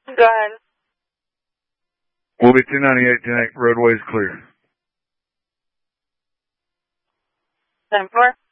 Go ahead. We'll be 298 tonight. Roadway's clear. 10-4.